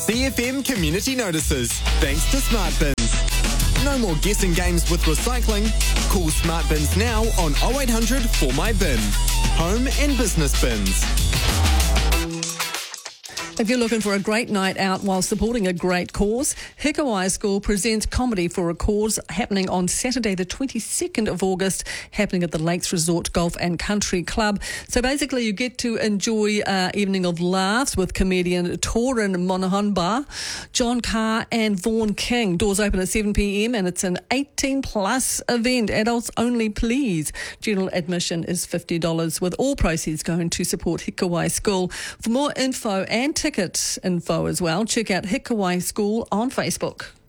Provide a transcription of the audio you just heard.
CFM community notices, thanks to Smart Bins. No more guessing games with recycling. Call Smart Bins now on 0800 for my bin. Home and business bins. If you're looking for a great night out while supporting a great cause, Hikawai School presents Comedy for a Cause happening on Saturday the 22nd of August, happening at the Lakes Resort Golf and Country Club. So basically you get to enjoy an evening of laughs with comedian Torin Monahanba, John Carr and Vaughan King. Doors open at 7pm and it's an 18 plus event. Adults only, please. General admission is $50 with all proceeds going to support Hikawai School. For more info and ticket info as well, check out Hikawai School on Facebook.